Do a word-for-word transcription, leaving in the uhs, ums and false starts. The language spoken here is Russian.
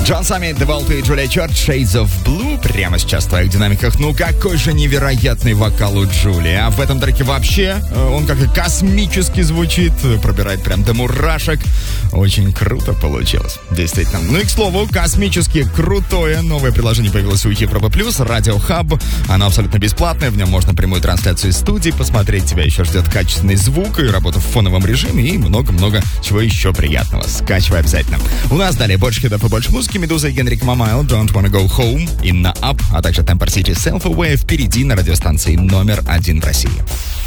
Джон Саммит, The Vault и Джулия Чорч, Shades of Blue. Прямо сейчас в твоих динамиках. Ну какой же невероятный вокал у Джулии. А в этом треке вообще он как-то космически звучит. Пробирает прям до мурашек. Очень круто получилось. Действительно. Ну и к слову, космически крутое новое приложение появилось у Европа Плюс. Радио Хаб. Оно абсолютно бесплатное. В нем можно прямую трансляцию из студии посмотреть. Тебя еще ждет качественный звук и работа в фоновом режиме. И много-много чего еще приятного. Скачивай обязательно. У нас далее больше хитов и больше музыки. Медуза и Генрик Мамайл, Don't Wanna Go Home, Inna Up, а также Temper City, Self Away впереди на радиостанции номер один в России.